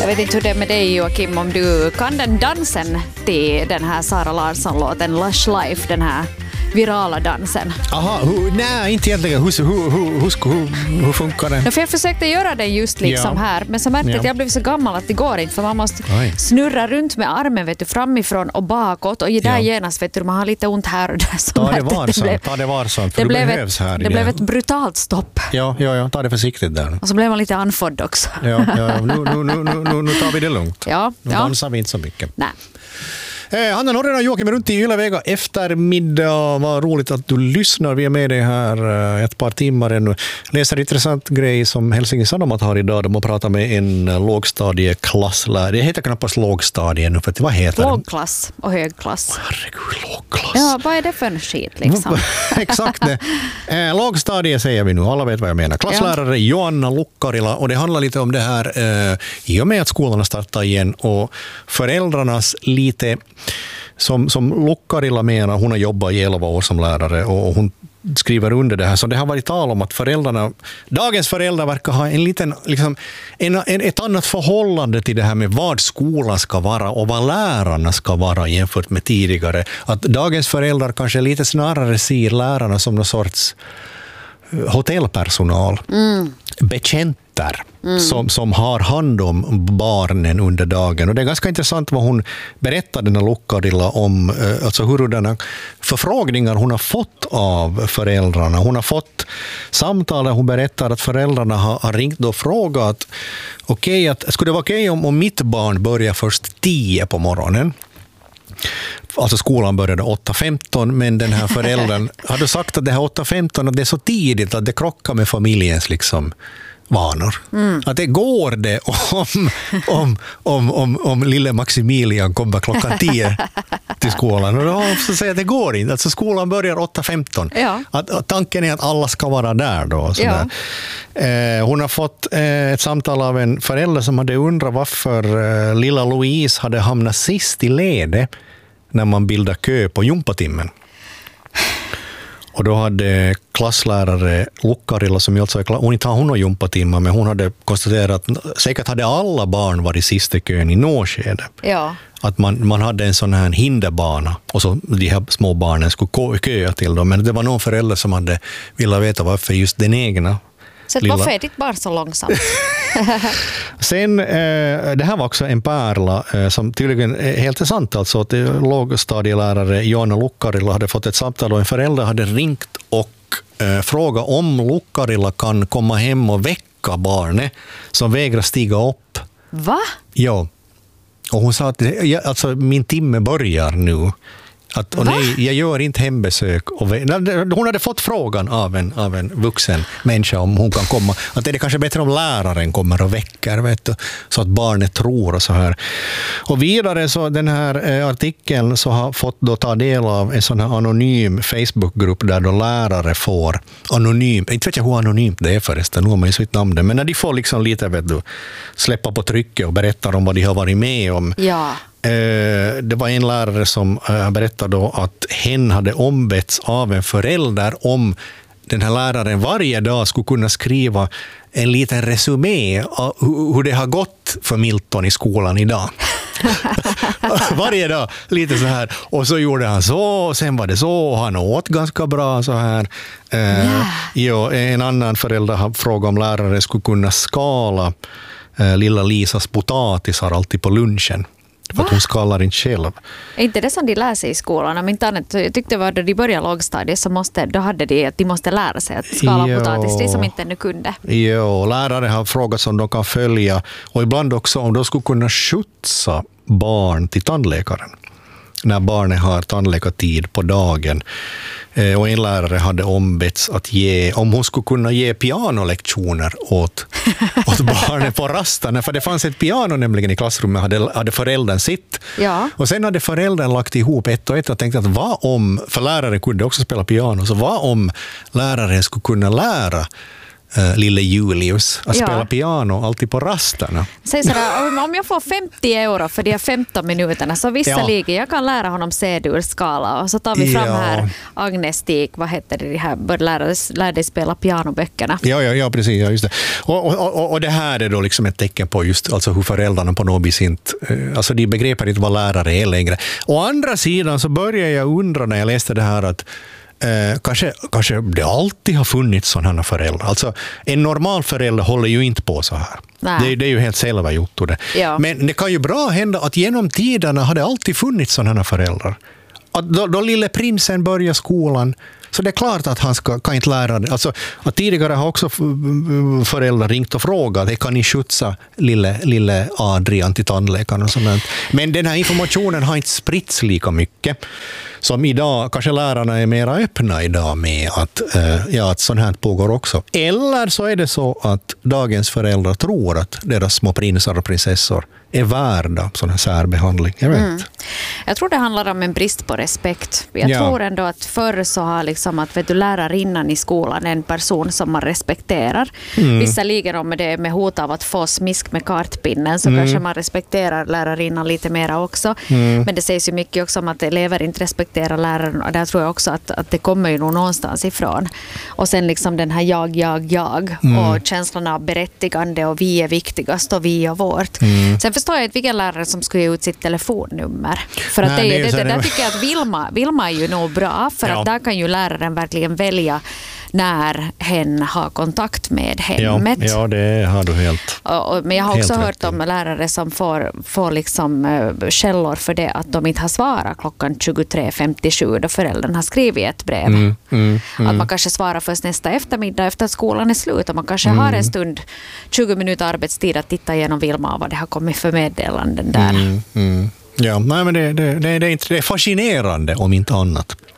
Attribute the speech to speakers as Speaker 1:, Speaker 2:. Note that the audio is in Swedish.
Speaker 1: Jag vet inte hur det är med dig, Joakim, om du kan den dansen till den här Sara Larsson-låten Lush Life, den här virala dansen.
Speaker 2: Aha, nej, inte egentligen. Hur funkar den?
Speaker 1: För jag försökte göra den just liksom här, men så märkte att jag blev så gammal att det går inte, för man måste snurra runt med armen, vet du, framifrån och bakåt, och där genast, vet du, man har lite ont här och där.
Speaker 2: Ta det varsamt, för
Speaker 1: det blev ett brutalt stopp.
Speaker 2: Ja, ta det försiktigt där.
Speaker 1: Och så blev man lite anfodd också.
Speaker 2: Nu tar vi det lugnt. Nu dansar vi inte så mycket.
Speaker 1: Nej.
Speaker 2: Hanna Norren och Joakim runt i Yle-Vega eftermiddag. Vad roligt att du lyssnar. Vi är med dig här ett par timmar ännu. Läser intressant grej som Helsingin Sanomat har idag. De har pratat med en lågstadieklasslärare. Det heter knappast lågstadie nu, för vad heter det?
Speaker 1: Lågklass och högklass.
Speaker 2: Herregud, lågklass.
Speaker 1: Ja, vad är det för en skit liksom?
Speaker 2: Exakt det. Lågstadie säger vi nu. Alla vet vad jag menar. Klasslärare Joanna Lukkarila. Och det handlar lite om det här i och med att skolan startar igen och föräldrarnas lite som Lukkarila menar, hon har jobbat i 11 år som lärare och hon skriver under det här. Så det har varit tal om att dagens föräldrar verkar ha en liten, liksom, ett annat förhållande till det här med vad skolan ska vara och vad lärarna ska vara jämfört med tidigare. Att dagens föräldrar kanske lite snarare ser lärarna som någon sorts hotellpersonal. Bekänter som har hand om barnen under dagen. Och det är ganska intressant vad hon berättade när Lukkarila om alltså hurdana förfrågningar hon har fått av föräldrarna. Hon har fått samtal där hon berättar att föräldrarna har ringt och frågat skulle det vara okej om mitt barn börjar först 10 på morgonen? Alltså skolan började 8:15, men den här föräldern hade sagt att det här 8:15 att det är så tidigt att det krockar med familjens liksom vanor. Att det går det om lille Maximilian kommer klockan 10 till skolan. Och då så säger att det går inte. Alltså skolan börjar 8:15. Ja. Att tanken är att alla ska vara där då. Hon har fått ett samtal av en förälder som hade undrat varför lilla Louise hade hamnat sist i ledet när man bildar kö på jumpatimmen. Och då hade klasslärare Lukkarila, som alltså hon inte har hon jumpatimmar, men hon hade konstaterat att säkert hade alla barn varit sista kön i nåskede. Ja. Att man hade en sån här hinderbana och så de här små barnen skulle köa till dem. Men det var någon förälder som hade ville veta varför just den egna.
Speaker 1: Så varför är ditt barn så långsamt?
Speaker 2: Sen, det här var också en pärla som tydligen är helt sant. Alltså att lågstadielärare Joanna Lukkarila hade fått ett samtal och en förälder hade ringt och frågat om Lukkarila kan komma hem och väcka barnet som vägrar stiga upp.
Speaker 1: Va?
Speaker 2: Ja. Och hon sa att alltså, min timme börjar nu. Nej, jag gör inte hembesök. Hon hade fått frågan av en vuxen människa om hon kan komma. Att det är kanske bättre om läraren kommer och väcker, vet du, så att barnet tror och så här. Och vidare så den här artikeln så har fått då ta del av en sån här anonym Facebookgrupp där då lärare får anonymt, inte vet jag hur anonymt det är förresten, nu har man ju sitt namn, men när de får liksom lite, vet du, släppa på trycket och berättar om vad de har varit med om.
Speaker 1: Ja.
Speaker 2: Det var en lärare som berättade då att hen hade ombetts av en förälder om den här läraren varje dag skulle kunna skriva en liten resumé av hur det har gått för Milton i skolan idag. Varje dag, lite så här. Och så gjorde han så, och sen var det så, han åt ganska bra så här. En annan förälder har frågat om lärare skulle kunna skala lilla Lisas potatisar alltid på lunchen. För att hon skalar inte själv.
Speaker 1: Är inte det som de lär sig i skolan? Om inte annat, jag tyckte var då de började lågstadiet så då hade de att de måste lära sig att skala potatis, det som inte ännu kunde.
Speaker 2: Jo, lärare har frågat om de kan följa och ibland också om de skulle kunna skjutsa barn till tandläkaren när barnen har tandläkartid på dagen. Och en lärare hade ombetts att om hon skulle kunna ge pianolektioner åt barnen på rasten. För det fanns ett piano nämligen i klassrummet, hade föräldern sitt. Ja. Och sen hade föräldern lagt ihop ett och ett och tänkt att för lärare kunde också spela piano, så vad om läraren skulle kunna lära lille Julius att spela piano alltid på rasterna.
Speaker 1: Säg sådär, om jag får 50 euro för de här 15 minuterna så visserligen jag kan lära honom C-dur-skala och så tar vi fram här Agnes Stig, vad heter det här, började lära dig spela pianoböckerna.
Speaker 2: Ja, precis, just det. Och det här är då liksom ett tecken på just alltså hur föräldrarna på något vis inte, alltså de begreppar inte vad lärare är längre. Å andra sidan så börjar jag undra när jag läste det här att kanske det alltid har funnits sådana föräldrar. Alltså en normal förälder håller ju inte på så här. Det är ju helt själva gjort det. Ja. Men det kan ju bra hända att genom tiderna har det alltid funnits sådana föräldrar. Att då lille prinsen börjar skolan så det är klart att han kan inte lära det. Alltså, att tidigare har också föräldrar ringt och frågat kan ni skjutsa lille Adrian till tandläkaren och sånt. Men den här informationen har inte spritts lika mycket som idag. Kanske lärarna är mer öppna idag med att sånt här pågår också. Eller så är det så att dagens föräldrar tror att deras små prinsar och prinsessor är värda sån här särbehandling.
Speaker 1: Jag tror det handlar om en brist på respekt. Jag tror ändå att förr så har liksom att lärarinnan i skolan en person som man respekterar. Visserligen om det är med hot av att få smisk med kartpinnen så kanske man respekterar lärarinnan lite mer också. Men det sägs ju mycket också om att elever inte respekterar läraren och där tror jag också att det kommer ju nog någonstans ifrån. Och sen liksom den här jag och känslan av berättigande och vi är viktigast och vi är vårt. Sen förstår jag inte vilken lärare som skulle ge ut sitt telefonnummer. För att det där tycker jag att Vilma är ju nog bra för att där kan ju läraren verkligen välja när hen har kontakt med hemmet.
Speaker 2: Ja, det har du helt.
Speaker 1: Men jag har också hört om lärare som får liksom källor för det att de inte har svarat klockan 23.57 då föräldern har skrivit ett brev. Att man kanske svarar först nästa eftermiddag efter att skolan är slut och man kanske har en stund, 20 minuter arbetstid att titta igenom Vilma vad det har kommit för meddelanden där.
Speaker 2: Ja, nej, men det är fascinerande om inte annat.